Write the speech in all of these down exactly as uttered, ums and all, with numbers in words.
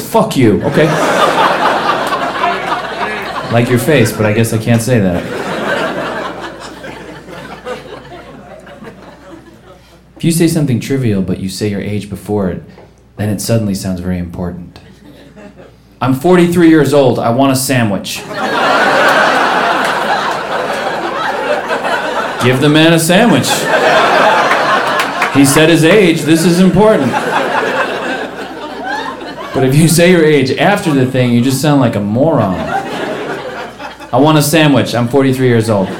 fuck you, okay? Like your face, but I guess I can't say that. If you say something trivial, but you say your age before it, then it suddenly sounds very important. I'm forty-three years old, I want a sandwich. Give the man a sandwich. He said his age, this is important. But if you say your age after the thing, you just sound like a moron. I want a sandwich, I'm forty-three years old.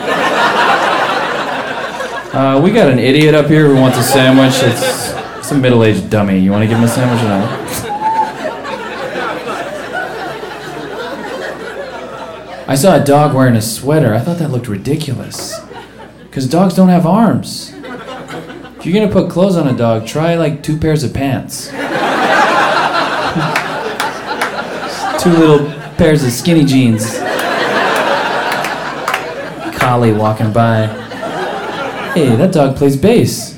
Uh, we got an idiot up here who wants a sandwich. It's, it's a middle-aged dummy. You want to give him a sandwich or not? I saw a dog wearing a sweater. I thought that looked ridiculous. Because dogs don't have arms. If you're going to put clothes on a dog, try like two pairs of pants. Two little pairs of skinny jeans. Collie walking by. Hey, that dog plays bass.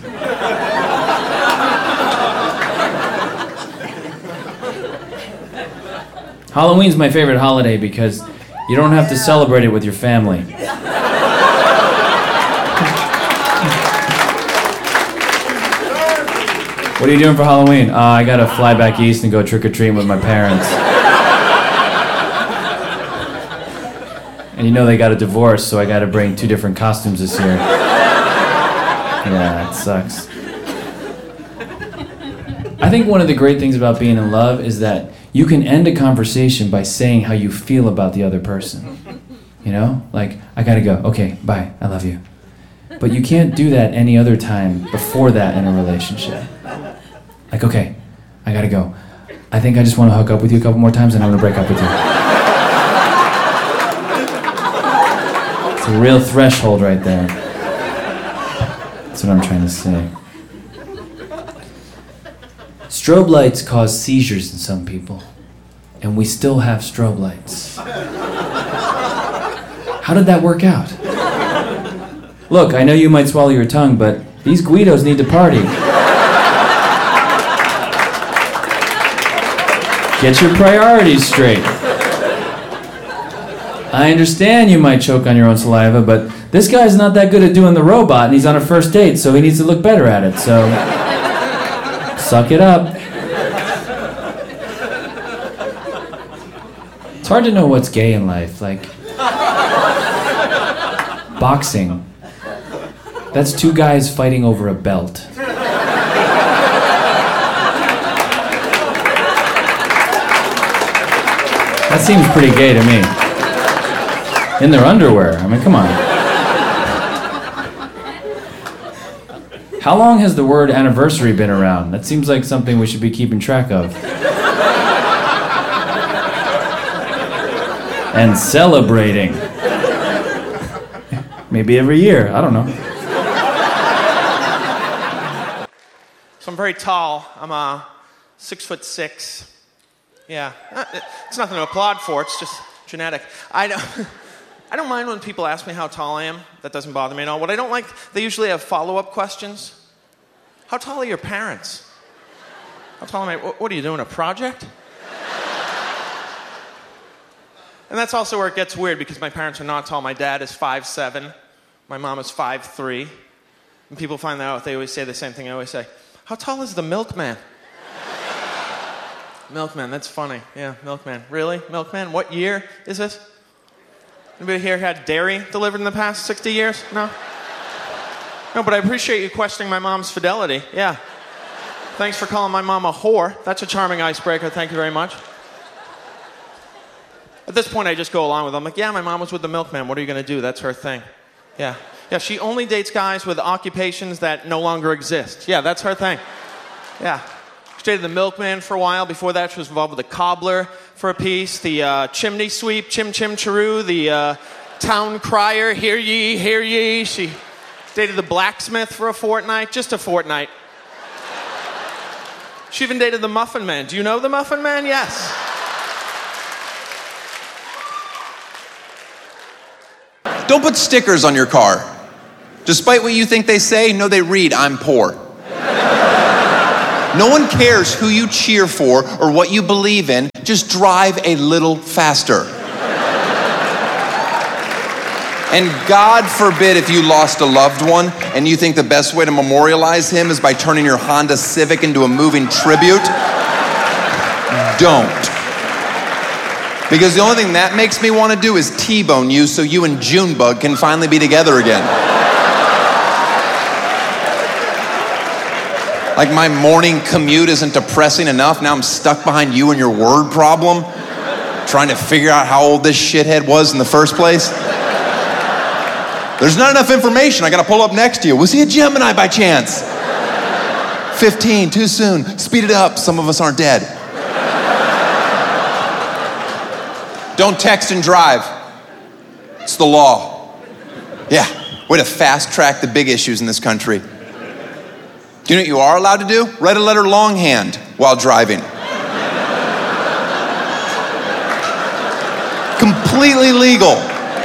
Halloween's my favorite holiday because you don't have to celebrate it with your family. What are you doing for Halloween? Uh, I gotta fly back east and go trick-or-treating with my parents. And you know they got a divorce, so I gotta bring two different costumes this year. Yeah, it sucks. I think one of the great things about being in love is that you can end a conversation by saying how you feel about the other person. You know? Like, I gotta go. Okay, bye. I love you. But you can't do that any other time before that in a relationship. Like, okay, I gotta go. I think I just want to hook up with you a couple more times and I'm gonna break up with you. It's a real threshold right there. That's what I'm trying to say. Strobe lights cause seizures in some people, and we still have strobe lights. How did that work out? Look, I know you might swallow your tongue, but these Guidos need to party. Get your priorities straight. I understand you might choke on your own saliva, but this guy's not that good at doing the robot, and he's on a first date, so he needs to look better at it, so suck it up. It's hard to know what's gay in life, like boxing. That's two guys fighting over a belt. That seems pretty gay to me. In their underwear. I mean, come on. How long has the word anniversary been around? That seems like something we should be keeping track of. And celebrating. Maybe every year. I don't know. So I'm very tall. I'm uh, six foot six. Yeah, it's nothing to applaud for. It's just genetic. I don't, I don't mind when people ask me how tall I am. That doesn't bother me at all. What I don't like, they usually have follow-up questions. How tall are your parents? How tall am I? What are you doing, a project? And that's also where it gets weird because my parents are not tall. My dad is five seven. My mom is five three. When people find that out, they always say the same thing I always say. How tall is the milkman? Milkman, that's funny. Yeah, milkman. Really? Milkman? What year is this? Anybody here had dairy delivered in the past sixty years? No? No, but I appreciate you questioning my mom's fidelity. Yeah. Thanks for calling my mom a whore. That's a charming icebreaker. Thank you very much. At this point, I just go along with it. I'm like, yeah, my mom was with the milkman. What are you going to do? That's her thing. Yeah. Yeah, she only dates guys with occupations that no longer exist. Yeah, that's her thing. Yeah. She dated the milkman for a while. Before that, she was involved with the cobbler for a piece, the uh, chimney sweep, chim chim chiroo, the uh, town crier, hear ye, hear ye. She dated the blacksmith for a fortnight, just a fortnight. She even dated the Muffin Man. Do you know the Muffin Man? Yes. Don't put stickers on your car. Despite what you think they say, no, they read, I'm poor. No one cares who you cheer for or what you believe in. Just drive a little faster. And God forbid if you lost a loved one and you think the best way to memorialize him is by turning your Honda Civic into a moving tribute. Don't. Because the only thing that makes me want to do is T-bone you so you and Junebug can finally be together again. Like my morning commute isn't depressing enough, now I'm stuck behind you and your word problem, trying to figure out how old this shithead was in the first place. There's not enough information, I gotta pull up next to you. Was he a Gemini by chance? fifteen, too soon, speed it up, some of us aren't dead. Don't text and drive. It's the law. Yeah, way to fast track the big issues in this country. Do you know what you are allowed to do? Write a letter longhand while driving. Completely legal.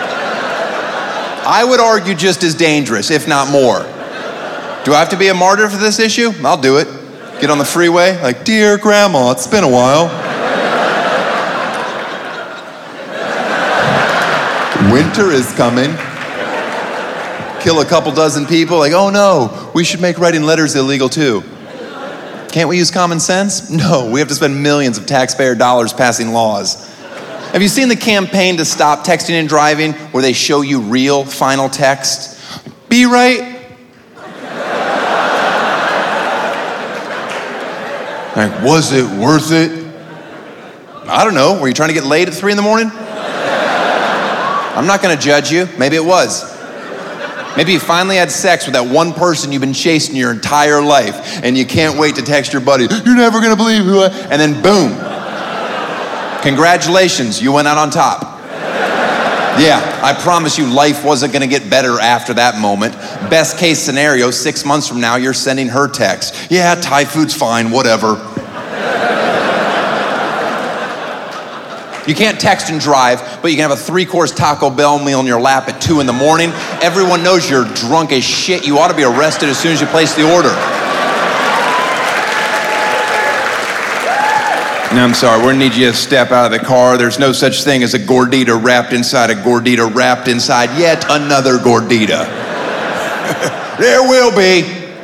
I would argue just as dangerous, if not more. Do I have to be a martyr for this issue? I'll do it. Get on the freeway, like, dear grandma, it's been a while. Winter is coming. Kill a couple dozen people, like, oh no, we should make writing letters illegal too. Can't we use common sense? No, we have to spend millions of taxpayer dollars passing laws. Have you seen the campaign to stop texting and driving where they show you real final text? Be right. Like, was it worth it? I don't know, were you trying to get laid at three in the morning? I'm not gonna judge you, maybe it was. Maybe you finally had sex with that one person you've been chasing your entire life and you can't wait to text your buddy, you're never gonna believe who I, and then boom. Congratulations, you went out on top. Yeah, I promise you life wasn't gonna get better after that moment. Best case scenario, six months from now, you're sending her text. Yeah, Thai food's fine, whatever. You can't text and drive, but you can have a three-course Taco Bell meal in your lap at two in the morning. Everyone knows you're drunk as shit. You ought to be arrested as soon as you place the order. No, I'm sorry, we're gonna need you to step out of the car. There's no such thing as a gordita wrapped inside a gordita wrapped inside yet another gordita. There will be.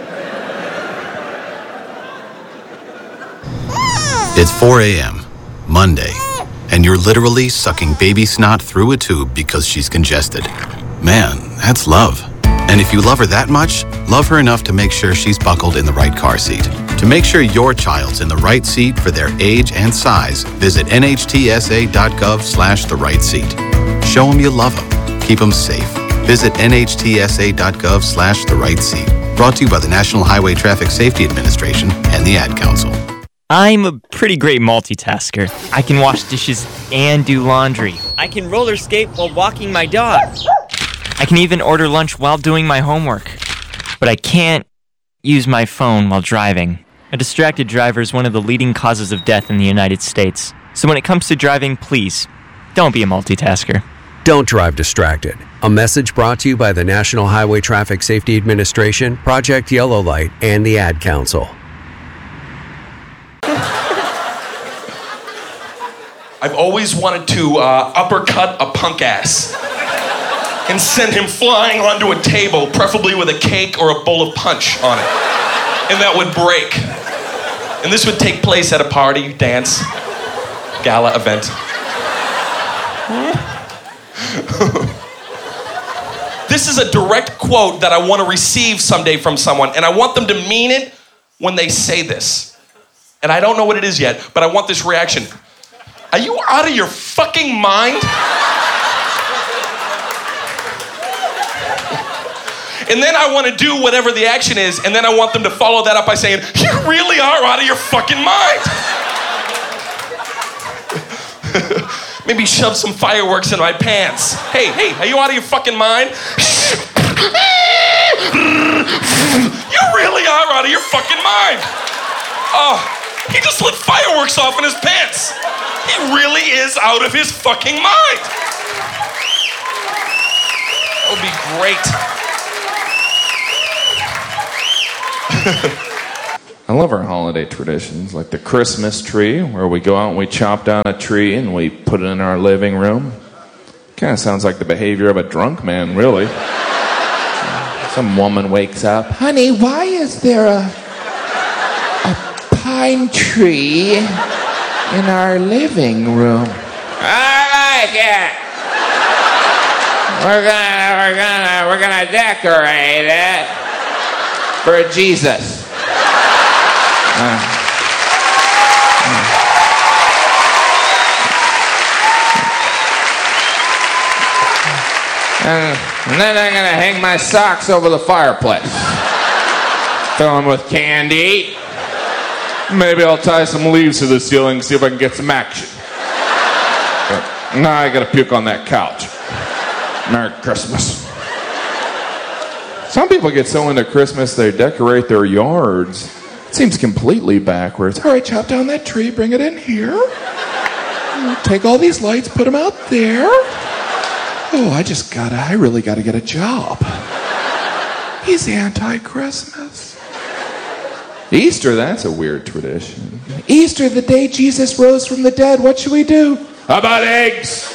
It's four a.m., Monday, and you're literally sucking baby snot through a tube because she's congested. Man, that's love. And if you love her that much, love her enough to make sure she's buckled in the right car seat. To make sure your child's in the right seat for their age and size, visit N H T S A dot gov slash the right seat. Show them you love them. Keep them safe. Visit N H T S A dot gov slash the right seat. Brought to you by the National Highway Traffic Safety Administration and the Ad Council. I'm a pretty great multitasker. I can wash dishes and do laundry. I can roller skate while walking my dog. I can even order lunch while doing my homework. But I can't use my phone while driving. A distracted driver is one of the leading causes of death in the United States. So when it comes to driving, please, don't be a multitasker. Don't drive distracted. A message brought to you by the National Highway Traffic Safety Administration, Project Yellow Light, and the Ad Council. I've always wanted to uh, uppercut a punk ass and send him flying onto a table, preferably with a cake or a bowl of punch on it. And that would break. And this would take place at a party, dance, gala event. This is a direct quote that I want to receive someday from someone, and I want them to mean it when they say this. And I don't know what it is yet, but I want this reaction. Are you out of your fucking mind? And then I want to do whatever the action is, and then I want them to follow that up by saying, you really are out of your fucking mind. Maybe shove some fireworks in my pants. Hey, hey, are you out of your fucking mind? You really are out of your fucking mind. Oh, he just lit fireworks off in his pants. He really is out of his fucking mind. That would be great. I love our holiday traditions, like the Christmas tree, where we go out and we chop down a tree and we put it in our living room. Kind of sounds like the behavior of a drunk man, really. Some woman wakes up, honey, why is there a, a pine tree in our living room? I like it. We're gonna, we're gonna, we're gonna decorate it for Jesus. Uh, and, and then I'm gonna hang my socks over the fireplace. Fill them with candy. Maybe I'll tie some leaves to the ceiling and see if I can get some action. But now I gotta puke on that couch. Merry Christmas. Some people get so into Christmas they decorate their yards. It seems completely backwards. All right, chop down that tree, bring it in here. Take all these lights, put them out there. Oh, I just gotta, I really gotta get a job. He's anti-Christmas. Easter, that's a weird tradition. Easter, the day Jesus rose from the dead, what should we do? How about eggs?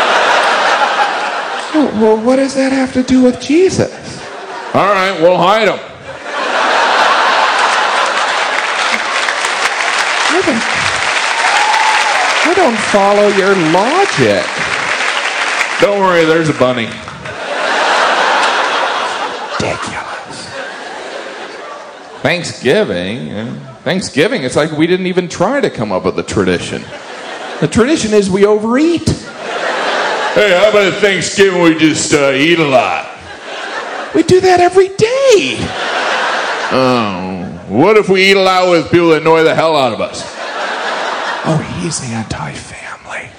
Oh, well, what does that have to do with Jesus? All right, we'll hide them. I don't, I don't follow your logic. Don't worry, there's a bunny. Ridiculous. Thanksgiving, uh, Thanksgiving, it's like we didn't even try to come up with a tradition. The tradition is we overeat. Hey, how about at Thanksgiving we just uh, eat a lot? We do that every day. Oh, what if we eat a lot with people that annoy the hell out of us? Oh, he's anti-family.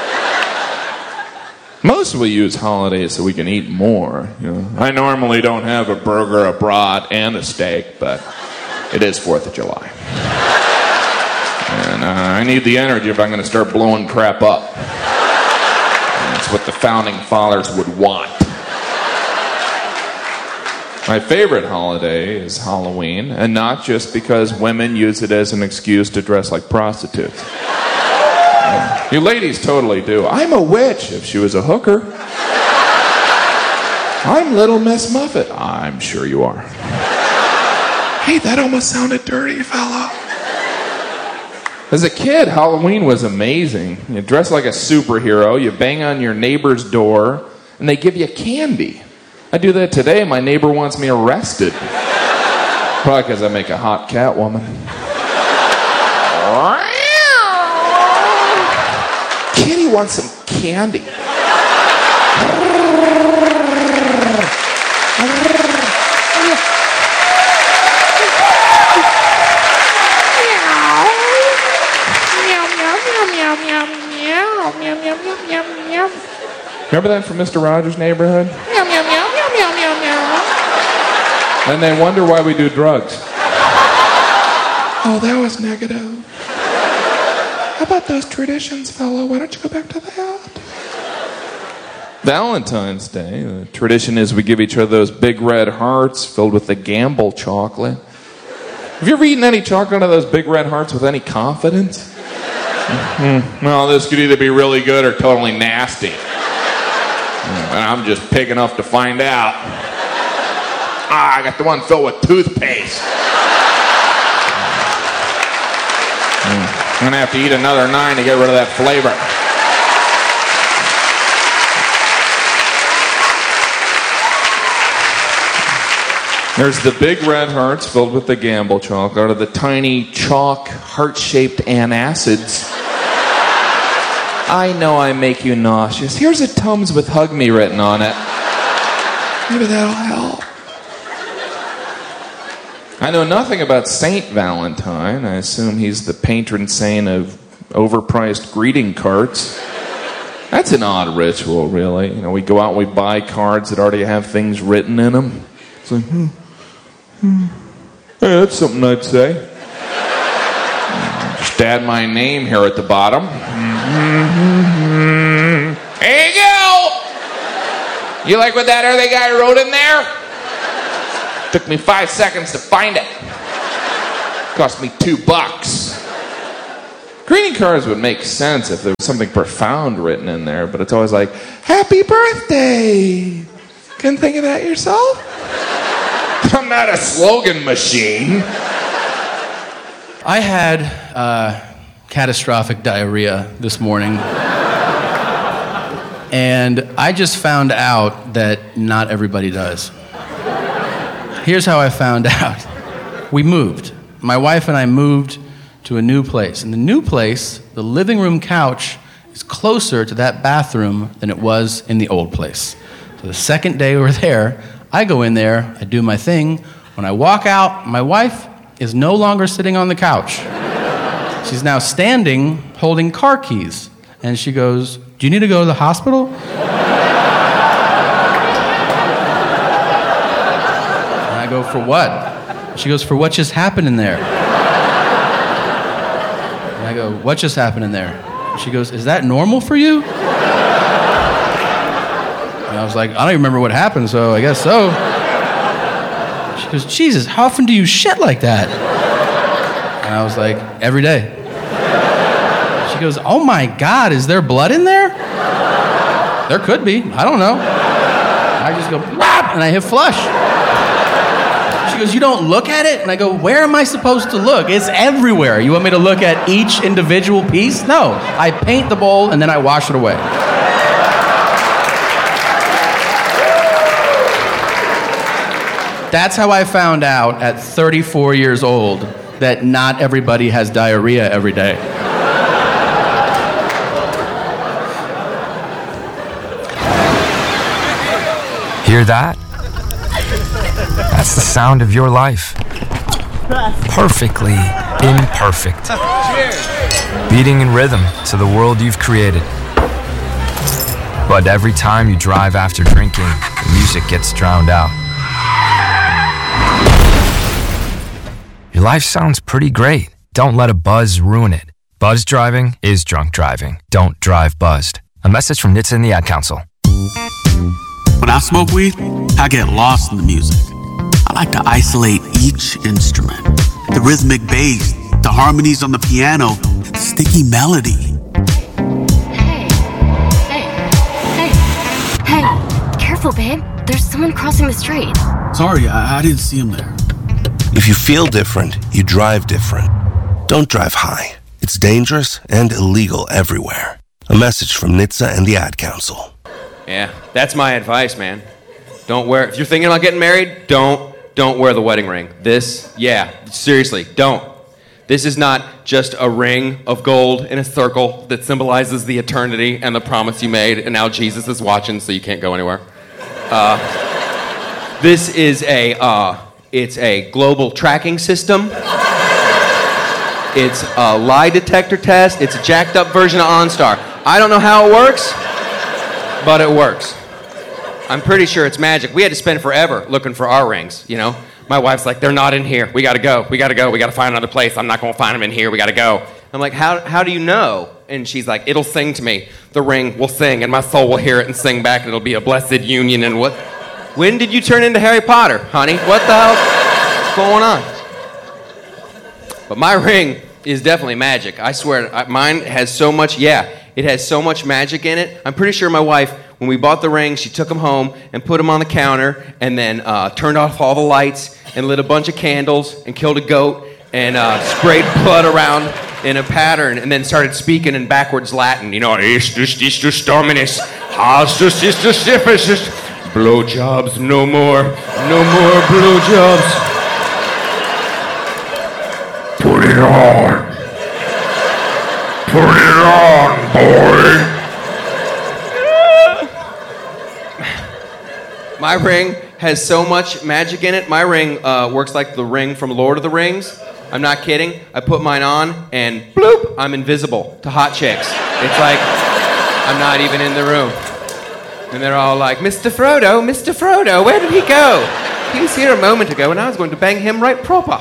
Most of us use holidays so we can eat more. You know, I normally don't have a burger, a brat, and a steak, but it is fourth of July. And uh, I need the energy if I'm going to start blowing crap up. That's what the founding fathers would want. My favorite holiday is Halloween, and not just because women use it as an excuse to dress like prostitutes. You ladies totally do. I'm a witch if she was a hooker. I'm Little Miss Muffet. I'm sure you are. Hey, that almost sounded dirty, fella. As a kid, Halloween was amazing. You dress like a superhero, you bang on your neighbor's door, and they give you candy. I do that today. My neighbor wants me arrested. Probably because I make a hot cat woman. Kitty wants some candy. Remember that from Mister Rogers' Neighborhood? And they wonder why we do drugs. Oh, that was negative. How about those traditions, fella? Why don't you go back to that? Valentine's Day, the tradition is we give each other those big red hearts filled with the Gamble chocolate. Have you ever eaten any chocolate out of those big red hearts with any confidence? Mm-hmm. Well, this could either be really good or totally nasty. And I'm just pig enough to find out. Ah, I got the one filled with toothpaste. Mm. I'm gonna have to eat another nine to get rid of that flavor. There's the big red hearts filled with the Gamble chocolate, or the tiny chalk heart-shaped antacids. I know I make you nauseous. Here's a Tums with Hug Me written on it. Maybe that'll help. I know nothing about Saint Valentine. I assume he's the patron saint of overpriced greeting cards. That's an odd ritual, really. You know, we go out and we buy cards that already have things written in them. It's like, hmm, hmm. Hey, that's something I'd say. Just add my name here at the bottom. Mm-hmm. Here you go! You like what that other guy wrote in there? Took me five seconds to find it. Cost me two bucks. Greeting cards would make sense if there was something profound written in there, but it's always like, happy birthday! Couldn't think of that yourself? I'm not a slogan machine. I had uh, catastrophic diarrhea this morning. And I just found out that not everybody does. Here's how I found out. We moved. My wife and I moved to a new place. In the new place, the living room couch is closer to that bathroom than it was in the old place. So the second day we were there, I go in there, I do my thing. When I walk out, my wife is no longer sitting on the couch. She's now standing, holding car keys. And she goes, do you need to go to the hospital? And I go, for what? She goes, for what just happened in there? And I go, what just happened in there? She goes, is that normal for you? And I was like, I don't even remember what happened, so I guess so. She goes, Jesus, how often do you shit like that? And I was like, every day. She goes, oh my God, is there blood in there? There could be, I don't know. I just go, Blop! And I hit flush. She goes, you don't look at it? And I go, where am I supposed to look? It's everywhere. You want me to look at each individual piece? No, I paint the bowl and then I wash it away. That's how I found out at thirty-four years old that not everybody has diarrhea every day. Hear that? That's the sound of your life. Perfectly imperfect. Beating in rhythm to the world you've created. But every time you drive after drinking, the music gets drowned out. Your life sounds pretty great. Don't let a buzz ruin it. Buzz driving is drunk driving. Don't drive buzzed. A message from N H T S A and the Ad Council. When I smoke weed, I get lost in the music. I like to isolate each instrument. The rhythmic bass, the harmonies on the piano, the sticky melody. Hey, hey, hey, hey, careful, babe. There's someone crossing the street. Sorry, I, I didn't see him there. If you feel different, you drive different. Don't drive high. It's dangerous and illegal everywhere. A message from N H T S A and the Ad Council. Yeah, that's my advice, man. Don't wear, if you're thinking about getting married, don't, don't wear the wedding ring. This, yeah, seriously, don't. This is not just a ring of gold in a circle that symbolizes the eternity and the promise you made, and now Jesus is watching, so you can't go anywhere. Uh, this is a, uh, it's a global tracking system. It's a lie detector test. It's a jacked up version of OnStar. I don't know how it works, but it works. I'm pretty sure it's magic. We had to spend forever looking for our rings, you know? My wife's like, they're not in here. We gotta go. We gotta go. We gotta find another place. I'm not gonna find them in here. We gotta go. I'm like, how, how do you know? And she's like, it'll sing to me. The ring will sing, and my soul will hear it and sing back, and it'll be a blessed union. And what? When did you turn into Harry Potter, honey? What the hell's going on? But my ring is definitely magic. I swear, I, mine has so much, yeah, it has so much magic in it. I'm pretty sure my wife, when we bought the ring, she took them home and put them on the counter and then uh, turned off all the lights and lit a bunch of candles and killed a goat and uh, sprayed blood around in a pattern and then started speaking in backwards Latin. You know, Istus, Istus, Dominus, Hastus, Istus, Istus, blowjobs, no more, no more blowjobs. Put it on. Put it on, boy. My ring has so much magic in it. My ring uh, works like the ring from Lord of the Rings. I'm not kidding. I put mine on and bloop, I'm invisible to hot chicks. It's like I'm not even in the room. And they're all like, Mister Frodo, Mister Frodo, where did he go? He was here a moment ago and I was going to bang him right proper.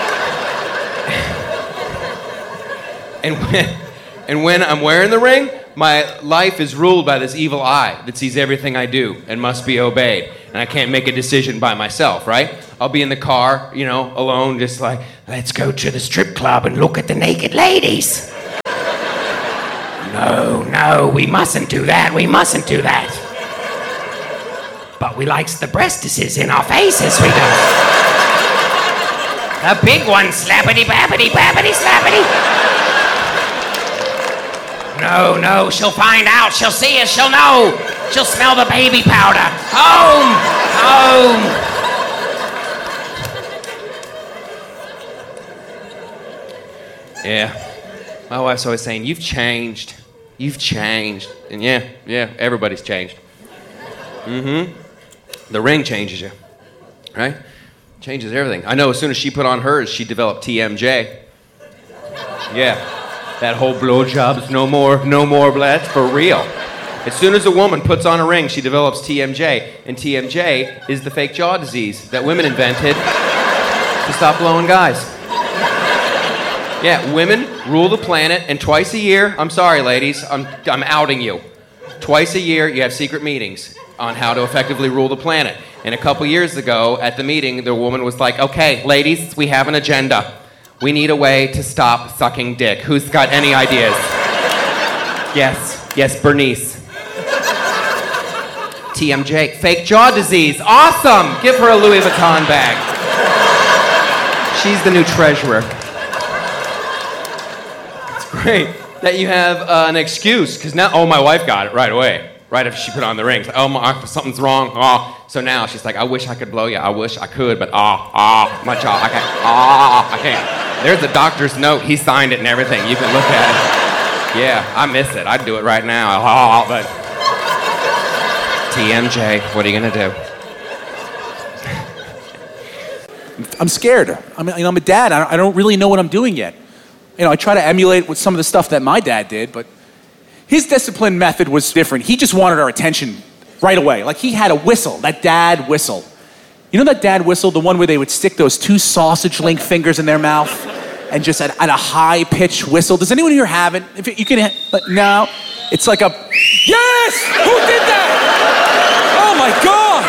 And when, and when I'm wearing the ring, My life is ruled by this evil eye that sees everything I do and must be obeyed. And I can't make a decision by myself, right? I'll be in the car, you know, alone, just like, let's go to the strip club and look at the naked ladies. No, no, we mustn't do that. We mustn't do that. But we likes the breastises in our faces, we do. The big one, slappity, bappity, bappity, slappity. No, no, she'll find out. She'll see us. She'll know. She'll smell the baby powder. Home! Home! Yeah. My wife's always saying, you've changed. You've changed. And yeah, yeah, everybody's changed. Mm-hmm. The ring changes you. Right? Changes everything. I know as soon as she put on hers, she developed T M J. Yeah. That whole blowjobs, no more, no more, that's for real. As soon as a woman puts on a ring, she develops T M J. And T M J is the fake jaw disease that women invented to stop blowing guys. Yeah, women rule the planet, and twice a year, I'm sorry, ladies, I'm, I'm outing you. Twice a year, you have secret meetings on how to effectively rule the planet. And a couple years ago, at the meeting, the woman was like, okay, ladies, we have an agenda. We need a way to stop sucking dick. Who's got any ideas? Yes, yes, Bernice. T M J, fake jaw disease. Awesome! Give her a Louis Vuitton bag. She's the new treasurer. It's great that you have uh, an excuse, because now, oh, my wife got it right away. Right after she put on the rings. Oh, my, something's wrong. Oh. So now she's like, I wish I could blow you. I wish I could, but ah, ah, my jaw, I can't. Ah, I can't. There's the doctor's note. He signed it and everything. You can look at it. Yeah, I miss it. I'd do it right now. Ah, but T M J, what are you gonna do? I'm scared. I mean, you know, I'm a dad. I don't, I don't really know what I'm doing yet. You know, I try to emulate with some of the stuff that my dad did, but his discipline method was different. He just wanted our attention right away. Like, he had a whistle, that dad whistle. You know that dad whistle, the one where they would stick those two sausage link fingers in their mouth and just at, at a high pitched whistle? Does anyone here have it? If it, you can, but no, it's like a, yes! Who did that? Oh my God!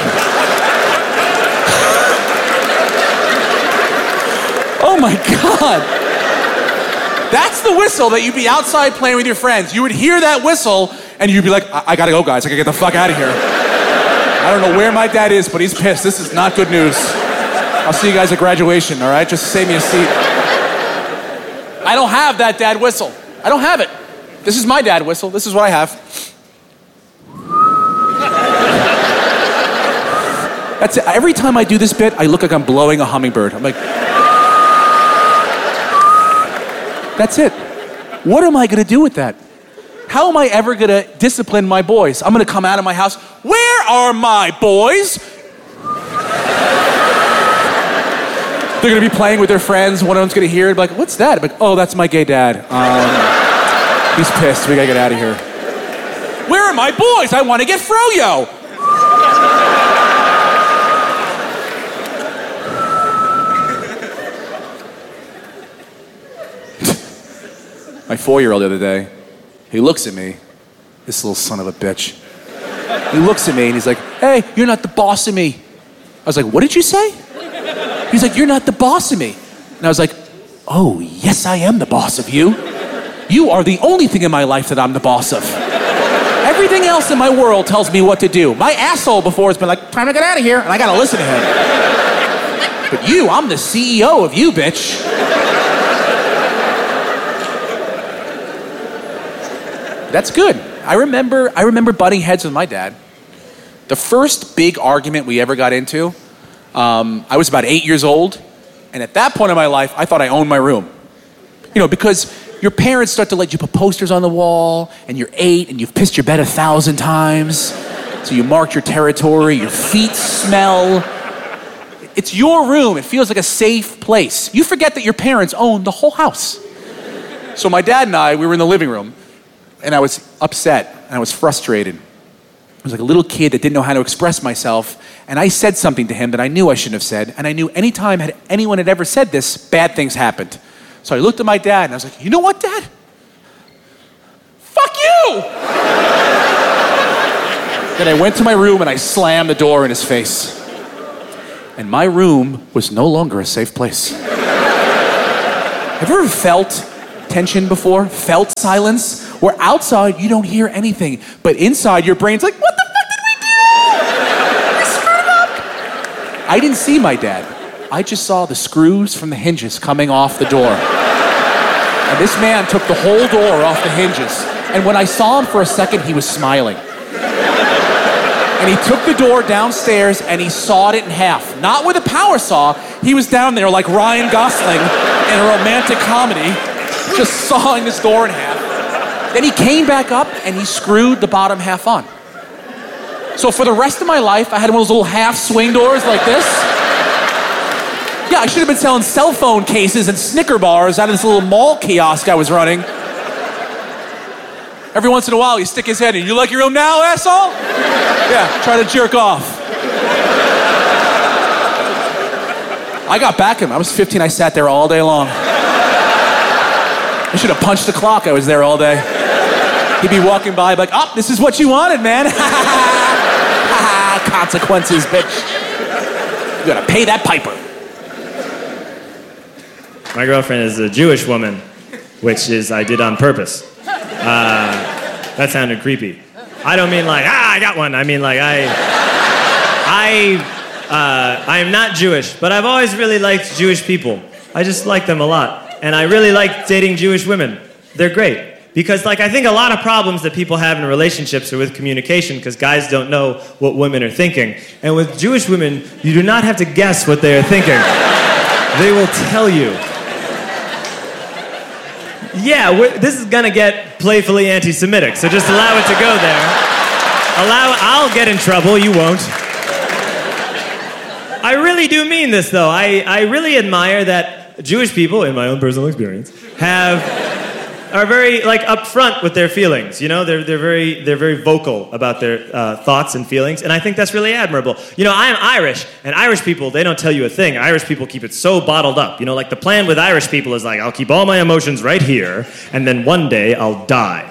Oh my God! That's the whistle that you'd be outside playing with your friends. You would hear that whistle, and you'd be like, I, I gotta go, guys. I gotta get the fuck out of here. I don't know where my dad is, but he's pissed. This is not good news. I'll see you guys at graduation, all right? Just save me a seat. I don't have that dad whistle. I don't have it. This is my dad whistle. This is what I have. That's it. Every time I do this bit, I look like I'm blowing a hummingbird. I'm like... That's it. What am I gonna do with that? How am I ever gonna discipline my boys? I'm gonna come out of my house, where are my boys? They're gonna be playing with their friends, one of them's gonna hear it, like, what's that? I'm like, oh, that's my gay dad. Um, he's pissed, we gotta get out of here. Where are my boys? I wanna get froyo. My four-year-old the other day, he looks at me, this little son of a bitch. He looks at me and he's like, hey, you're not the boss of me. I was like, what did you say? He's like, you're not the boss of me. And I was like, oh, yes, I am the boss of you. You are the only thing in my life that I'm the boss of. Everything else in my world tells me what to do. My asshole before has been like, time to get out of here, and I gotta listen to him. But you, I'm the C E O of you, bitch. That's good. I remember, I remember butting heads with my dad. The first big argument we ever got into, um, I was about eight years old, and at that point in my life, I thought I owned my room. You know, because your parents start to let you put posters on the wall, and you're eight, and you've pissed your bed a thousand times, so you marked your territory, your feet smell. It's your room. It feels like a safe place. You forget that your parents own the whole house. So my dad and I, we were in the living room, and I was upset, and I was frustrated. I was like a little kid that didn't know how to express myself, and I said something to him that I knew I shouldn't have said, and I knew anytime had anyone had ever said this, bad things happened. So I looked at my dad, and I was like, you know what, Dad? Fuck you! Then I went to my room and I slammed the door in his face. And my room was no longer a safe place. Have you ever felt tension before? Felt silence? Where outside you don't hear anything, but inside your brain's like, what the fuck did we do? We screwed up. I didn't see my dad. I just saw the screws from the hinges coming off the door. And this man took the whole door off the hinges. And when I saw him for a second, he was smiling. And he took the door downstairs and he sawed it in half. Not with a power saw. He was down there like Ryan Gosling in a romantic comedy, just sawing this door in half. Then he came back up and he screwed the bottom half on. So for the rest of my life, I had one of those little half swing doors like this. Yeah, I should have been selling cell phone cases and Snicker bars out of this little mall kiosk I was running. Every once in a while, you stick his head in. You like your room now, asshole? Yeah, try to jerk off. I got back at him. I was fifteen. I sat there all day long. I should have punched the clock. I was there all day. He'd be walking by, like, oh, this is what you wanted, man. Consequences, bitch. You gotta pay that piper. My girlfriend is a Jewish woman, which is I did on purpose. Uh, that sounded creepy. I don't mean like, ah, I got one. I mean like, I, I, uh, I am not Jewish, but I've always really liked Jewish people. I just like them a lot. And I really like dating Jewish women. They're great. Because like, I think a lot of problems that people have in relationships are with communication, because guys don't know what women are thinking. And with Jewish women, you do not have to guess what they are thinking. They will tell you. Yeah, this is gonna get playfully anti-Semitic, so just allow it to go there. Allow, I'll get in trouble, you won't. I really do mean this, though. I, I really admire that Jewish people, in my own personal experience, have are very like upfront with their feelings. You know, they're they're very they're very vocal about their uh, thoughts and feelings, and I think that's really admirable. You know, I am Irish, and Irish people, they don't tell you a thing. Irish people keep it so bottled up. You know, like the plan with Irish people is like, I'll keep all my emotions right here, and then one day I'll die.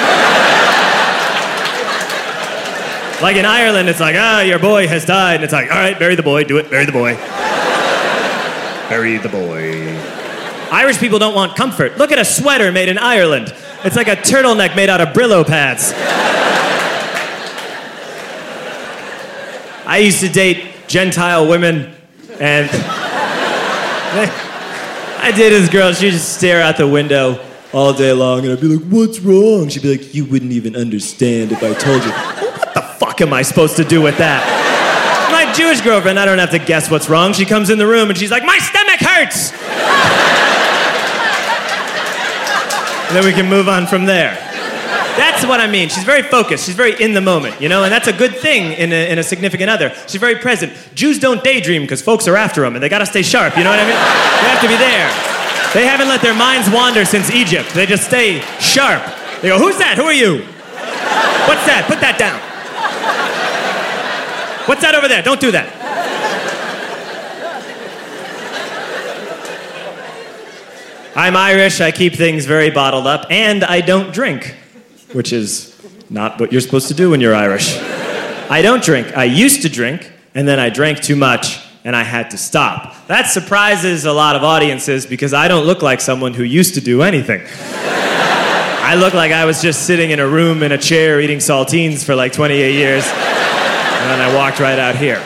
Like in Ireland, it's like, ah, your boy has died, and it's like, all right, bury the boy, do it, bury the boy. Bury the boy. Irish people don't want comfort. Look at a sweater made in Ireland. It's like a turtleneck made out of Brillo pads. I used to date Gentile women, and I dated this girl. She'd just stare out the window all day long, and I'd be like, what's wrong? She'd be like, you wouldn't even understand if I told you. What the fuck am I supposed to do with that? My Jewish girlfriend, I don't have to guess what's wrong. She comes in the room and she's like, my stomach hurts! And then we can move on from there. That's what I mean. She's very focused. She's very in the moment, you know? And that's a good thing in a, in a significant other. She's very present. Jews don't daydream because folks are after them and they gotta stay sharp, you know what I mean? They have to be there. They haven't let their minds wander since Egypt. They just stay sharp. They go, who's that? Who are you? What's that? Put that down. What's that over there? Don't do that. I'm Irish, I keep things very bottled up, and I don't drink, which is not what you're supposed to do when you're Irish. I don't drink. I used to drink, and then I drank too much, and I had to stop. That surprises a lot of audiences because I don't look like someone who used to do anything. I look like I was just sitting in a room in a chair eating saltines for like twenty-eight years, and then I walked right out here.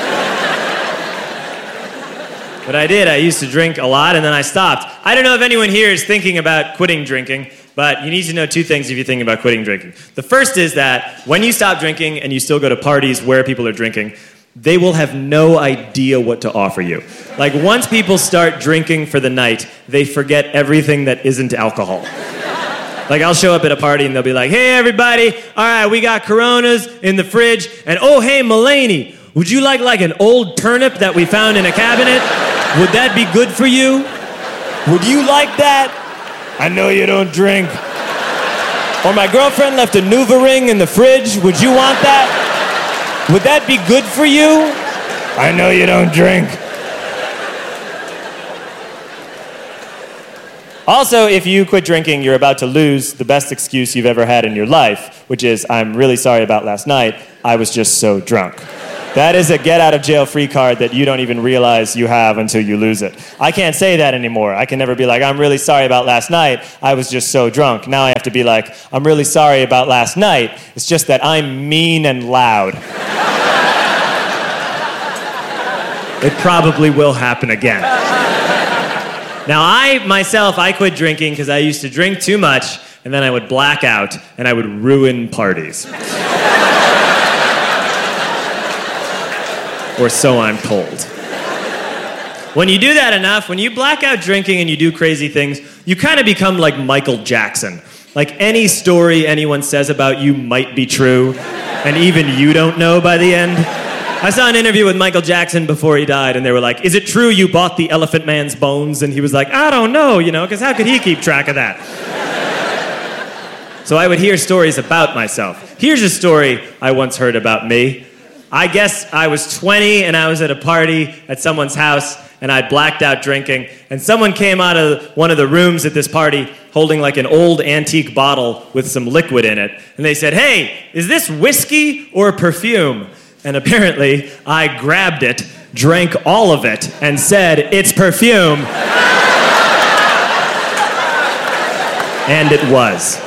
But I did. I used to drink a lot, and then I stopped. I don't know if anyone here is thinking about quitting drinking, but you need to know two things if you're thinking about quitting drinking. The first is that when you stop drinking and you still go to parties where people are drinking, they will have no idea what to offer you. Like, once people start drinking for the night, they forget everything that isn't alcohol. Like, I'll show up at a party and they'll be like, hey, everybody, all right, we got Coronas in the fridge, and oh, hey, Mulaney, would you like like an old turnip that we found in a cabinet? Would that be good for you? Would you like that? I know you don't drink. Or my girlfriend left a Nuva ring in the fridge. Would you want that? Would that be good for you? I know you don't drink. Also, if you quit drinking, you're about to lose the best excuse you've ever had in your life, which is, I'm really sorry about last night. I was just so drunk. That is a get-out-of-jail-free card that you don't even realize you have until you lose it. I can't say that anymore. I can never be like, I'm really sorry about last night. I was just so drunk. Now I have to be like, I'm really sorry about last night. It's just that I'm mean and loud. It probably will happen again. Now, I, myself, I quit drinking because I used to drink too much, and then I would black out, and I would ruin parties. Or so I'm told. When you do that enough, when you black out drinking and you do crazy things, you kind of become like Michael Jackson. Like any story anyone says about you might be true, and even you don't know by the end. I saw an interview with Michael Jackson before he died, and they were like, is it true you bought the Elephant Man's bones? And he was like, I don't know, you know, because how could he keep track of that? So I would hear stories about myself. Here's a story I once heard about me. I guess I was twenty and I was at a party at someone's house and I blacked out drinking, and someone came out of one of the rooms at this party holding like an old antique bottle with some liquid in it, and they said, hey, is this whiskey or perfume? And apparently I grabbed it, drank all of it, and said, it's perfume. And it was.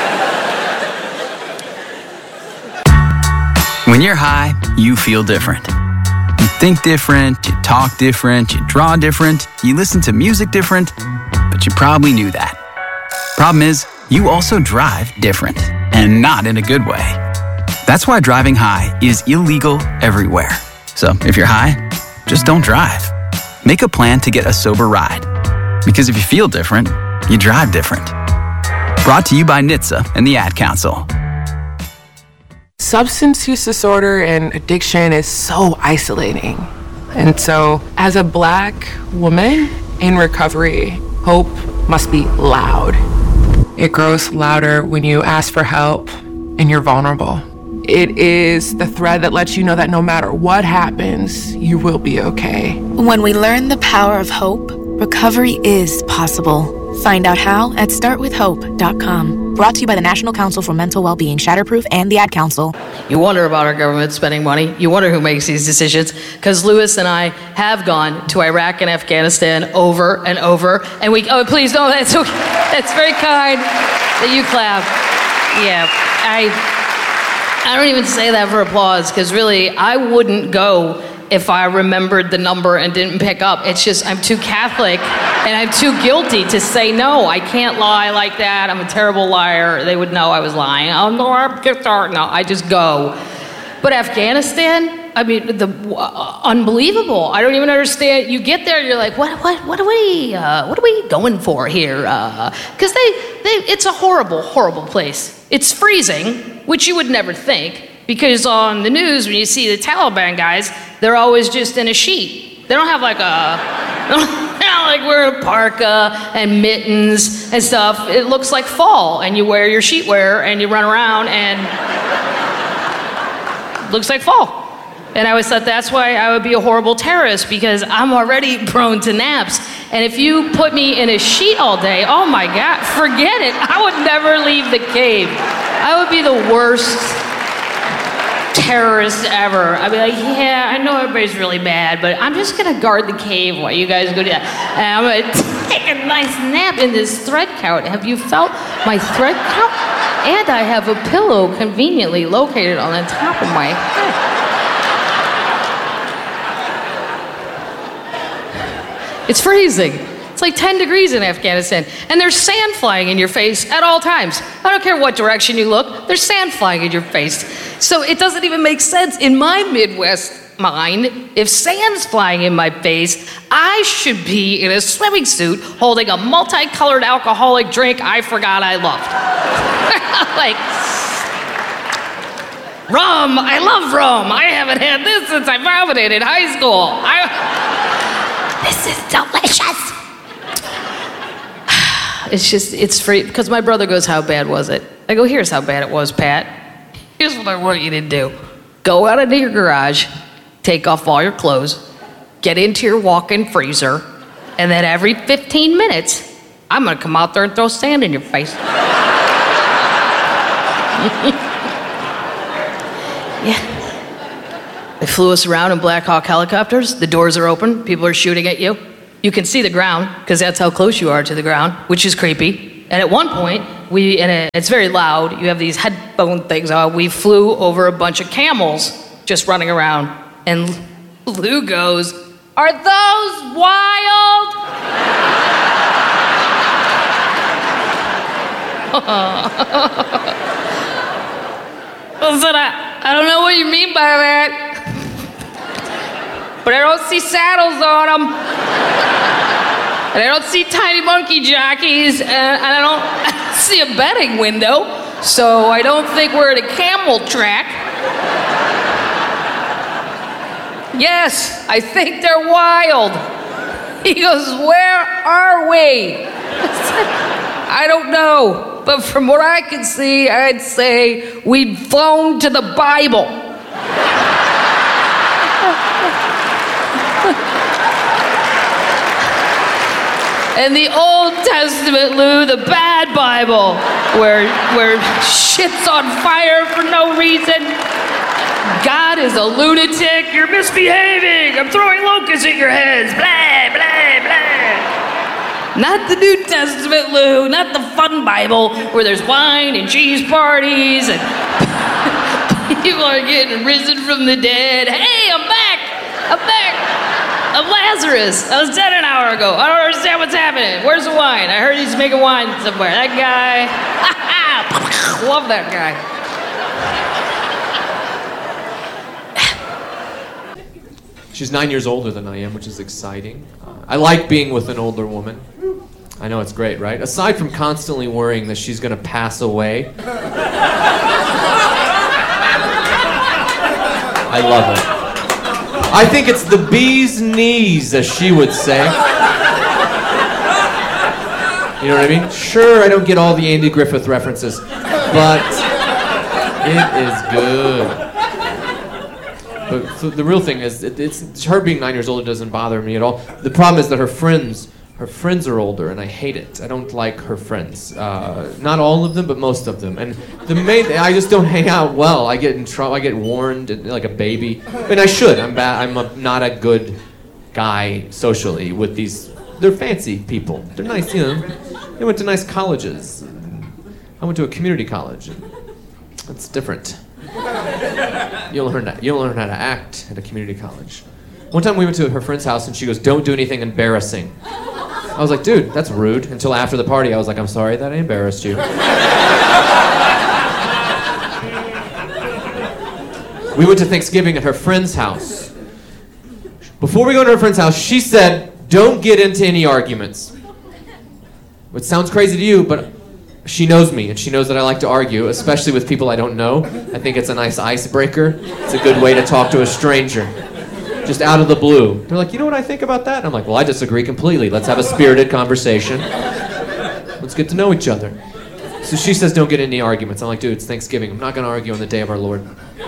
When you're high, you feel different. You think different, you talk different, you draw different, you listen to music different, but you probably knew that. Problem is, you also drive different, and not in a good way. That's why driving high is illegal everywhere. So if you're high, just don't drive. Make a plan to get a sober ride. Because if you feel different, you drive different. Brought to you by N H T S A and the Ad Council. Substance use disorder and addiction is so isolating. And so, as a Black woman in recovery, hope must be loud. It grows louder when you ask for help and you're vulnerable. It is the thread that lets you know that no matter what happens, you will be okay. When we learn the power of hope, recovery is possible. Find out how at start with hope dot com. Brought to you by the National Council for Mental Wellbeing, Shatterproof, and the Ad Council. You wonder about our government spending money. You wonder who makes these decisions. Because Lewis and I have gone to Iraq and Afghanistan over and over. And we, oh, please, no, that's okay. That's very kind that you clap. Yeah, I, I don't even say that for applause, because really, I wouldn't go if I remembered the number and didn't pick up. It's just, I'm too Catholic and I'm too guilty to say no. I can't lie like that. I'm a terrible liar. They would know I was lying. Oh, no, I'm sorry. No, I just go. But Afghanistan, I mean, the uh, unbelievable. I don't even understand. You get there, you're like, what, what, what are we, uh, what are we going for here? Because uh, they, they, it's a horrible, horrible place. It's freezing, which you would never think. Because on the news, when you see the Taliban guys, they're always just in a sheet. They don't have like a, they're not like wearing a parka and mittens and stuff. It looks like fall, and you wear your sheetwear and you run around and it looks like fall. And I always thought that's why I would be a horrible terrorist, because I'm already prone to naps. And if you put me in a sheet all day, oh my God, forget it. I would never leave the cave. I would be the worst terrorist ever. I'd be like, yeah, I know everybody's really mad, but I'm just gonna guard the cave while you guys go do that. And I'm gonna take a nice nap in this thread count. Have you felt my thread count? And I have a pillow conveniently located on the top of my head. It's freezing. It's like ten degrees in Afghanistan, and there's sand flying in your face at all times. I don't care what direction you look, there's sand flying in your face. So it doesn't even make sense in my Midwest mind. If sand's flying in my face, I should be in a swimming suit holding a multicolored alcoholic drink I forgot I loved. Like, rum, I love rum. I haven't had this since I vomited in high school. I, this is delicious. It's just, it's free, because my brother goes, how bad was it? I go, here's how bad it was, Pat. Here's what I want you to do. Go out into your garage, take off all your clothes, get into your walk-in freezer, and then every fifteen minutes, I'm gonna come out there and throw sand in your face. Yeah. They flew us around in Black Hawk helicopters. The doors are open. People are shooting at you. You can see the ground because that's how close you are to the ground, which is creepy. And at one point, we and it, it's very loud. You have these headphone things on. We flew over a bunch of camels just running around. And Lou goes, "Are those wild?" I said, I, I don't know what you mean by that. But I don't see saddles on them. And I don't see tiny monkey jockeys. And, and I don't see a betting window. So I don't think we're at a camel track. Yes, I think they're wild. He goes, "Where are we?" I don't know. But from what I can see, I'd say we'd flown to the Bible. And the Old Testament, Lou, the bad Bible, where, where shit's on fire for no reason. God is a lunatic. You're misbehaving. I'm throwing locusts at your heads. Blah, blah, blah. Not the New Testament, Lou. Not the fun Bible where there's wine and cheese parties and people are getting risen from the dead. Hey, I'm back. I'm back. I'm Lazarus. I was dead an hour ago. I don't understand what's happening. Where's the wine? I heard he's making wine somewhere. That guy. Love that guy. She's nine years older than I am, which is exciting. Uh, I like being with an older woman. I know it's great, right? Aside from constantly worrying that she's going to pass away. I love it. I think it's the bee's knees, as she would say. You know what I mean? Sure, I don't get all the Andy Griffith references, but it is good. But so the real thing is, it, it's, it's her being nine years old. It doesn't bother me at all. The problem is that her friends, her friends are older, and I hate it. I don't like her friends. Uh, not all of them, but most of them. And the main, I just don't hang out well. I get in trouble. I get warned like a baby. I mean, I should. I'm bad. I'm a, not a good guy socially with these. They're fancy people. They're nice, you know. They went to nice colleges. I went to a community college. That's different. You'll learn that. You'll learn how to act at a community college. One time we went to her friend's house and she goes, "Don't do anything embarrassing." I was like, "Dude, that's rude." Until after the party, I was like, "I'm sorry that I embarrassed you." We went to Thanksgiving at her friend's house. Before we go to her friend's house, she said, "Don't get into any arguments." Which sounds crazy to you, but she knows me, and she knows that I like to argue, especially with people I don't know. I think it's a nice icebreaker. It's a good way to talk to a stranger. Just out of the blue. They're like, "You know what I think about that?" And I'm like, "Well, I disagree completely. Let's have a spirited conversation. Let's get to know each other." So she says, "Don't get into any arguments." I'm like, "Dude, it's Thanksgiving. I'm not going to argue on the day of our Lord."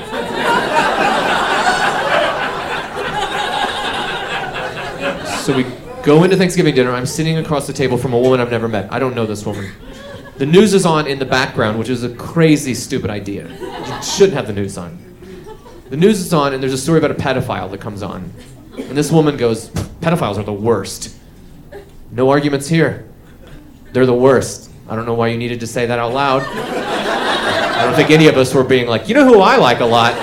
So we go into Thanksgiving dinner. I'm sitting across the table from a woman I've never met. I don't know this woman. The news is on in the background, which is a crazy, stupid idea. You shouldn't have the news on. The news is on, and there's a story about a pedophile that comes on. And this woman goes, "Pedophiles are the worst." No arguments here. They're the worst. I don't know why you needed to say that out loud. I don't think any of us were being like, "You know who I like a lot?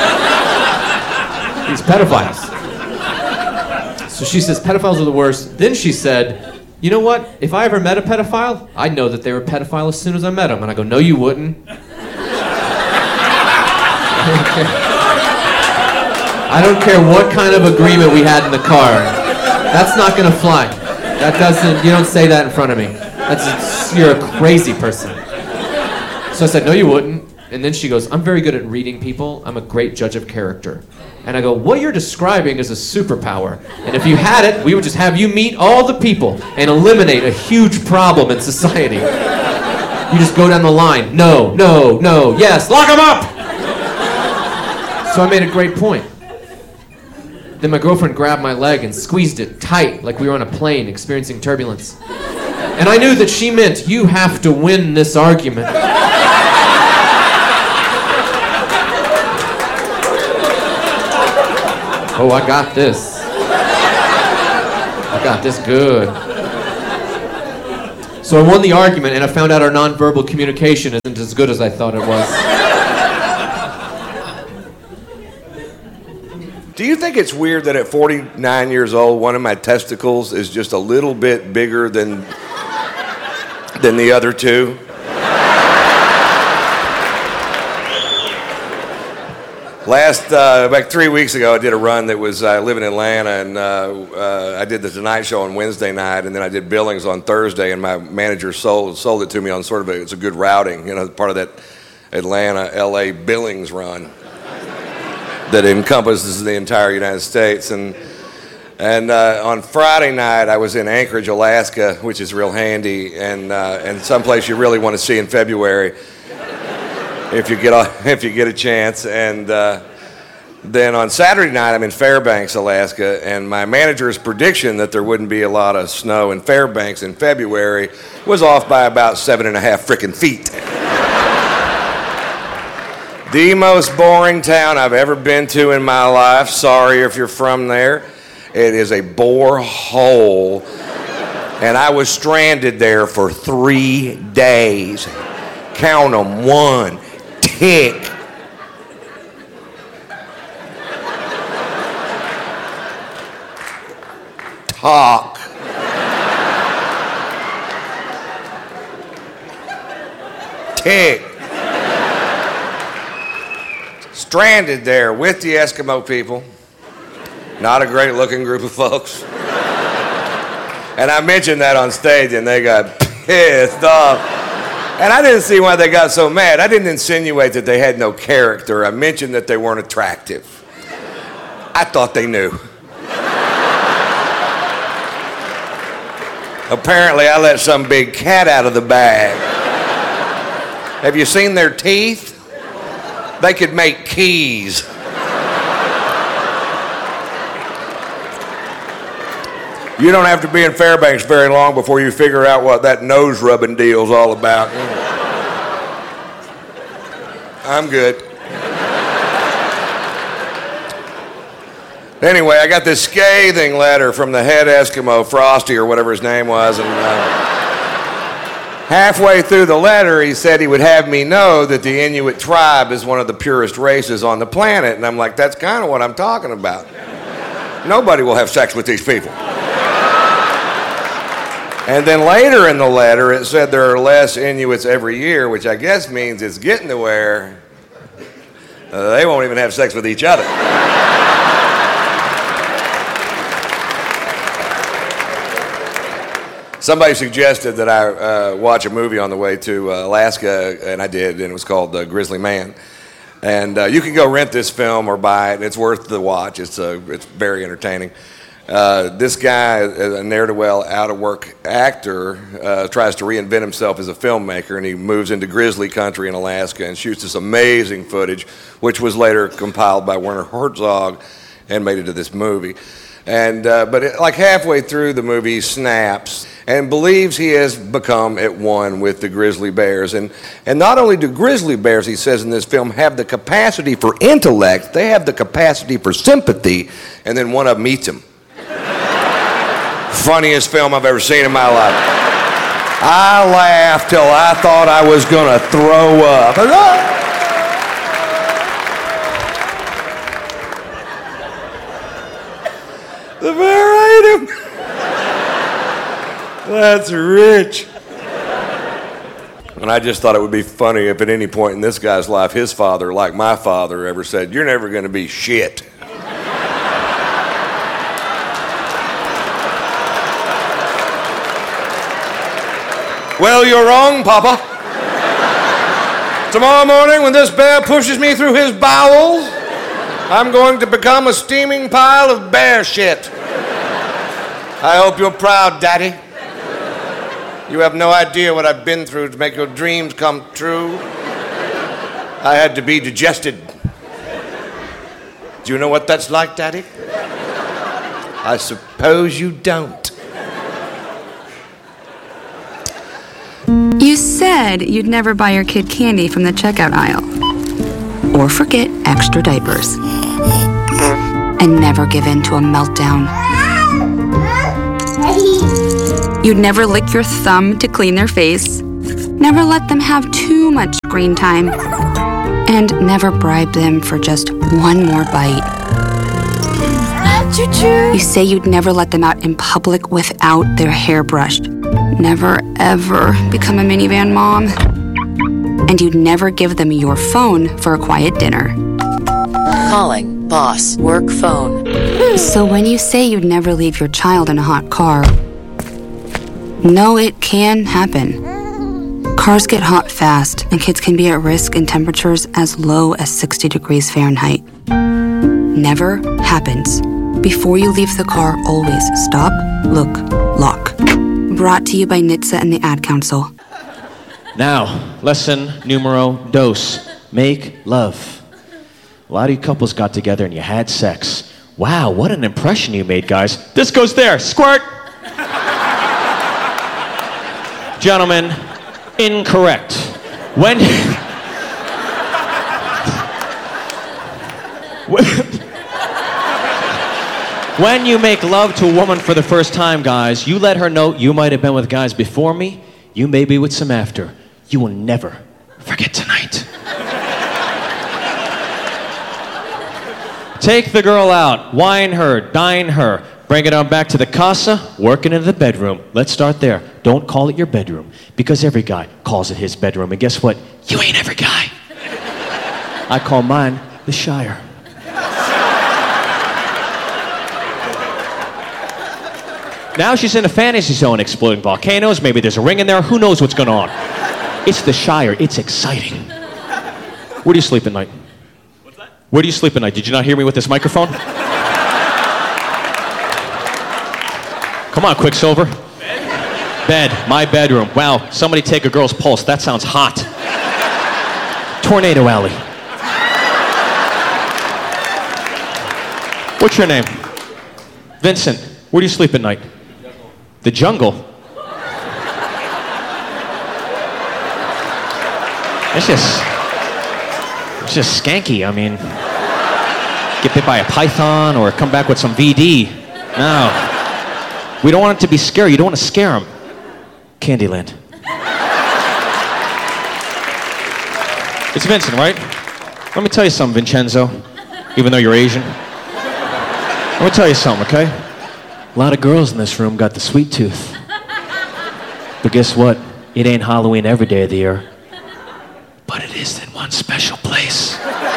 These pedophiles." So she says, "Pedophiles are the worst." Then she said, "You know what? If I ever met a pedophile, I'd know that they were a pedophile as soon as I met them." And I go, "No, you wouldn't." I don't care what kind of agreement we had in the car. That's not gonna fly. That doesn't, you don't say that in front of me. That's, you're a crazy person. So I said, "No, you wouldn't." And then she goes, "I'm very good at reading people. I'm a great judge of character." And I go, "What you're describing is a superpower. And if you had it, we would just have you meet all the people and eliminate a huge problem in society. You just go down the line. No, no, no, yes, lock them up!" So I made a great point. Then my girlfriend grabbed my leg and squeezed it tight like we were on a plane experiencing turbulence. And I knew that she meant, you have to win this argument. Oh, I got this. I got this good. So I won the argument, and I found out our nonverbal communication isn't as good as I thought it was. Do you think it's weird that at forty-nine years old, one of my testicles is just a little bit bigger than, than the other two? Last, uh, like three weeks ago, I did a run that was, I uh, live in Atlanta, and uh, uh, I did the Tonight Show on Wednesday night, and then I did Billings on Thursday, and my manager sold, sold it to me on sort of a, it's a good routing, you know, part of that Atlanta, L A Billings run that encompasses the entire United States. And and uh, on Friday night, I was in Anchorage, Alaska, which is real handy, and uh, and someplace you really want to see in February if you get a, if you get a chance. And uh, then on Saturday night, I'm in Fairbanks, Alaska, and my manager's prediction that there wouldn't be a lot of snow in Fairbanks in February was off by about seven and a half frickin' feet. The most boring town I've ever been to in my life. Sorry if you're from there. It is a bore hole. And I was stranded there for three days. Count them. One. Tick. Talk. Tick. Stranded there with the Eskimo people. Not a great looking group of folks. And I mentioned that on stage and they got pissed off. And I didn't see why they got so mad. I didn't insinuate that they had no character. I mentioned that they weren't attractive. I thought they knew. Apparently, I let some big cat out of the bag. Have you seen their teeth? They could make keys. You don't have to be in Fairbanks very long before you figure out what that nose rubbing deal's all about. I'm good. Anyway, I got this scathing letter from the head Eskimo, Frosty or whatever his name was, and uh, halfway through the letter he said he would have me know that the Inuit tribe is one of the purest races on the planet, and I'm like, that's kind of what I'm talking about. Nobody will have sex with these people. And then later in the letter, it said there are less Inuits every year, which I guess means it's getting to where uh, they won't even have sex with each other. Somebody suggested that I uh, watch a movie on the way to uh, Alaska, and I did, and it was called uh, Grizzly Man. And uh, you can go rent this film or buy it. It's worth the watch. It's, uh, it's very entertaining. Uh, this guy, a ne'er-do-well, out-of-work actor, uh, tries to reinvent himself as a filmmaker, and he moves into grizzly country in Alaska and shoots this amazing footage, which was later compiled by Werner Herzog and made into this movie. And uh, but it, like halfway through the movie, he snaps and believes he has become at one with the grizzly bears. And, and not only do grizzly bears, he says in this film, have the capacity for intellect, they have the capacity for sympathy, and then one of them eats him. Funniest film I've ever seen in my life. I laughed till I thought I was gonna throw up. The bear ate him. That's rich. And I just thought it would be funny if at any point in this guy's life, his father, like my father, ever said, "You're never gonna be shit." Well, you're wrong, Papa. Tomorrow morning, when this bear pushes me through his bowels, I'm going to become a steaming pile of bear shit. I hope you're proud, Daddy. You have no idea what I've been through to make your dreams come true. I had to be digested. Do you know what that's like, Daddy? I suppose you don't. said you'd never buy your kid candy from the checkout aisle. Or forget extra diapers. And never give in to a meltdown. You'd never lick your thumb to clean their face. Never let them have too much screen time. And never bribe them for just one more bite. You say you'd never let them out in public without their hair brushed. Never, ever become a minivan mom. And you'd never give them your phone for a quiet dinner. Calling boss work phone. So when you say you'd never leave your child in a hot car, no, it can happen. Cars get hot fast, and kids can be at risk in temperatures as low as sixty degrees Fahrenheit. Never happens. Before you leave the car, always stop, look, lock. Brought to you by N H T S A and the Ad Council. Now, lesson numero dos. Make love. A lot of you couples got together and you had sex. Wow, what an impression you made, guys. This goes there. Squirt! Gentlemen, incorrect. When... When you make love to a woman for the first time, guys, you let her know you might have been with guys before me, you may be with some after. You will never forget tonight. Take the girl out, wine her, dine her, bring it on back to the casa, work it into the bedroom. Let's start there. Don't call it your bedroom, because every guy calls it his bedroom. And guess what? You ain't every guy. I call mine the Shire. Now she's in a fantasy zone, exploding volcanoes. Maybe there's a ring in there. Who knows what's going on? It's the Shire. It's exciting. Where do you sleep at night? What's that? Where do you sleep at night? Did you not hear me with this microphone? Come on, Quicksilver. Bed. Bed. My bedroom. Wow, somebody take a girl's pulse. That sounds hot. Tornado Alley. What's your name? Vincent. Where do you sleep at night? The jungle. It's just, it's just skanky. I mean, get bit by a python or come back with some V D. No. We don't want it to be scary. You don't want to scare them. Candyland. It's Vincent, right? Let me tell you something, Vincenzo, even though you're Asian. Let me tell you something, okay? A lot of girls in this room got the sweet tooth. But guess what? It ain't Halloween every day of the year. But it is in one special place.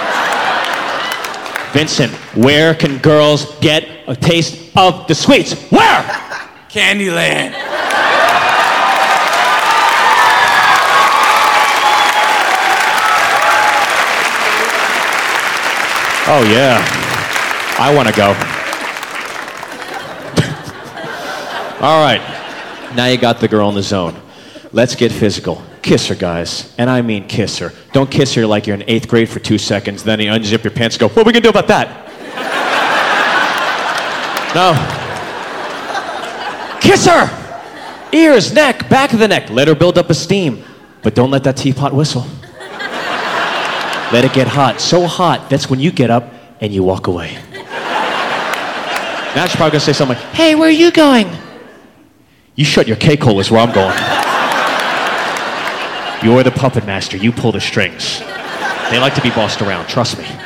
Vincent, where can girls get a taste of the sweets? Where? Candyland. Oh, yeah. I want to go. All right, now you got the girl in the zone. Let's get physical. Kiss her, guys. And I mean kiss her. Don't kiss her like you're in eighth grade for two seconds, then you unzip your pants and go, what are we gonna do about that? No. Kiss her! Ears, neck, back of the neck. Let her build up a steam. But don't let that teapot whistle. Let it get hot. So hot, that's when you get up and you walk away. Now she's probably gonna say something like, hey, where are you going? You shut your cake hole is where I'm going. You're the puppet master. You pull the strings. They like to be bossed around, trust me.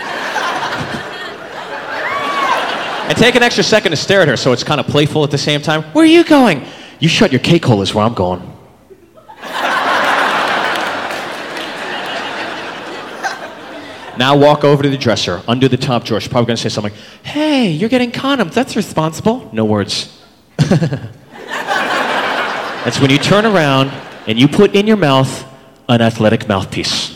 And take an extra second to stare at her so it's kind of playful at the same time. Where are you going? You shut your cake hole is where I'm going. Now walk over to the dresser, under the top drawer. She's probably gonna say something like, hey, you're getting condoms, that's responsible. No words. That's when you turn around and you put in your mouth an athletic mouthpiece.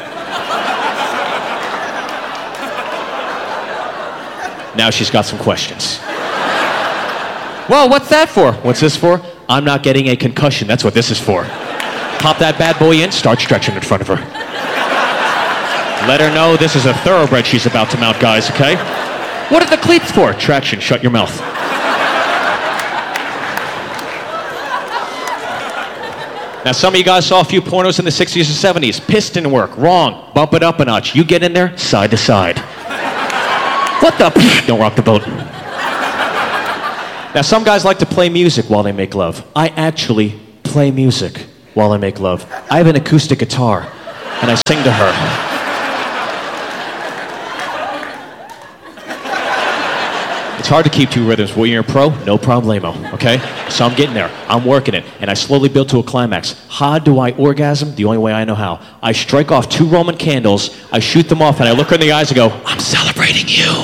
Now she's got some questions. Well, what's that for? What's this for? I'm not getting a concussion. That's what this is for. Pop that bad boy in, start stretching in front of her. Let her know this is a thoroughbred she's about to mount, guys, okay? What are the cleats for? Traction, shut your mouth. Now, some of you guys saw a few pornos in the sixties or seventies. Piston work, wrong. Bump it up a notch. You get in there, side to side. What the? Don't rock the boat. Now, some guys like to play music while they make love. I actually play music while I make love. I have an acoustic guitar, and I sing to her. It's hard to keep two rhythms. When you're a pro, no problemo, okay? So I'm getting there. I'm working it, and I slowly build to a climax. How do I orgasm? The only way I know how. I strike off two Roman candles, I shoot them off, and I look her in the eyes and go, I'm celebrating you.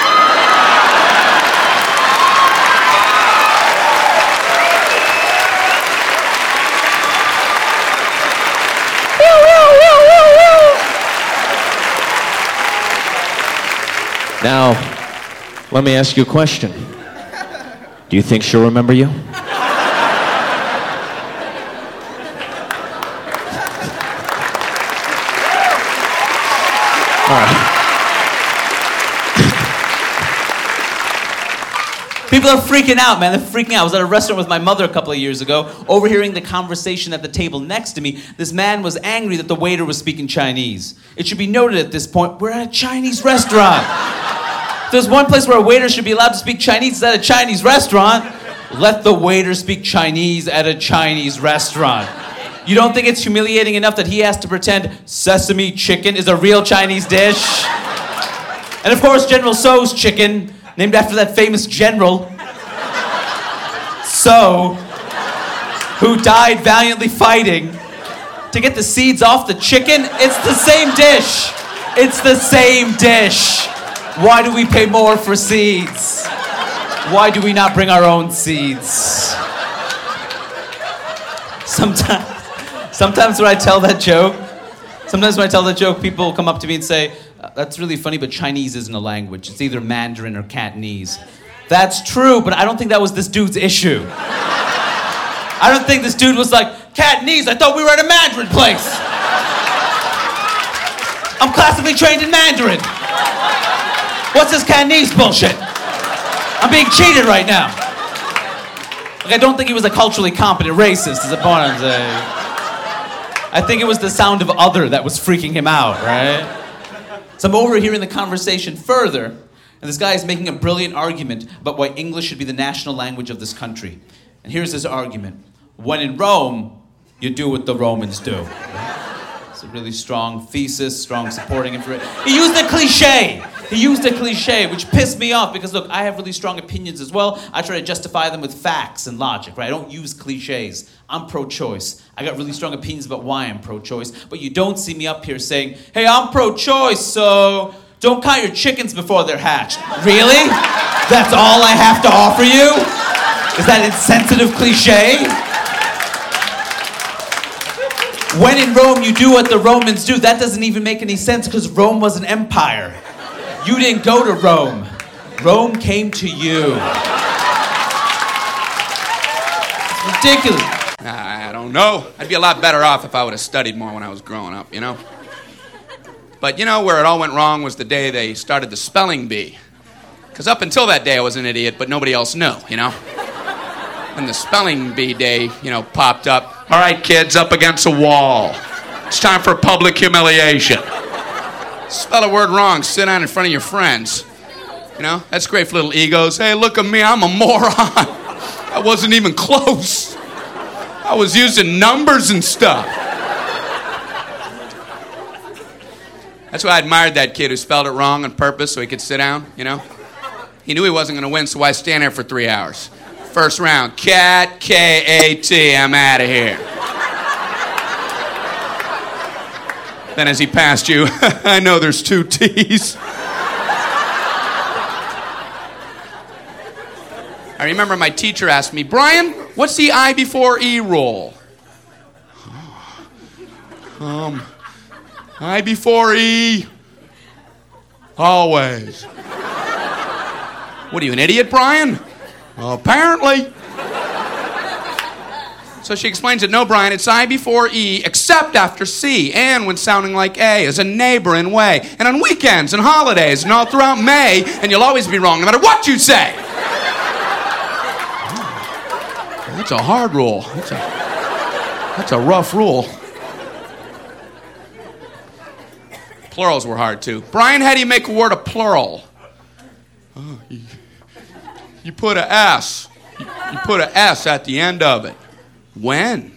Now, let me ask you a question. Do you think she'll remember you? All right. People are freaking out, man. They're freaking out. I was at a restaurant with my mother a couple of years ago, overhearing the conversation at the table next to me. This man was angry that the waiter was speaking Chinese. It should be noted at this point, we're at a Chinese restaurant. If there's one place where a waiter should be allowed to speak Chinese, it's at a Chinese restaurant. Let the waiter speak Chinese at a Chinese restaurant. You don't think it's humiliating enough that he has to pretend sesame chicken is a real Chinese dish? And of course, General Tso's chicken, named after that famous general, Tso, who died valiantly fighting to get the seeds off the chicken. It's the same dish. It's the same dish. Why do we pay more for seeds? Why do we not bring our own seeds? Sometimes, sometimes when I tell that joke, sometimes when I tell that joke, people come up to me and say, that's really funny, but Chinese isn't a language. It's either Mandarin or Cantonese. That's true, but I don't think that was this dude's issue. I don't think this dude was like, Cantonese, I thought we were at a Mandarin place. I'm classically trained in Mandarin. What's this Cantonese bullshit? I'm being cheated right now. Like, I don't think he was a culturally competent racist, is the point I'm saying. I think it was the sound of other that was freaking him out, right? So I'm overhearing the conversation further, and this guy is making a brilliant argument about why English should be the national language of this country. And here's his argument. When in Rome, you do what the Romans do. It's a really strong thesis, strong supporting information. He used a cliche. He used a cliche, which pissed me off because, look, I have really strong opinions as well. I try to justify them with facts and logic, right? I don't use cliches. I'm pro-choice. I got really strong opinions about why I'm pro-choice, but you don't see me up here saying, hey, I'm pro-choice, so don't count your chickens before they're hatched. Really? That's all I have to offer you? Is that insensitive cliche? When in Rome, you do what the Romans do. That doesn't even make any sense because Rome was an empire. You didn't go to Rome. Rome came to you. It's ridiculous. I don't know. I'd be a lot better off if I would have studied more when I was growing up, you know? But you know where it all went wrong was the day they started the spelling bee. Because up until that day, I was an idiot, but nobody else knew, you know? When the spelling bee day, you know, popped up, all right, kids, up against a wall. It's time for public humiliation. Spell a word wrong, sit down in front of your friends. You know, that's great for little egos. Hey, look at me, I'm a moron. I wasn't even close. I was using numbers and stuff. That's why I admired that kid who spelled it wrong on purpose so he could sit down, you know? He knew he wasn't going to win, so why stand there for three hours? First round, cat, K A T, I'm out of here. Then as he passed you, I know there's two T's. I remember my teacher asked me, Brian, what's the I before E rule? Um, I before E, always. What are you, an idiot, Brian? Well, apparently. So she explains it, no, Brian, it's I before E, except after C, and when sounding like A, as a neighboring way, and on weekends and holidays, and all throughout May, and you'll always be wrong, no matter what you say. That's a hard rule. That's a... That's a rough rule. Plurals were hard too. Brian, how do you make a word a plural? Oh, you, you put a S. You, you put a S at the end of it. When?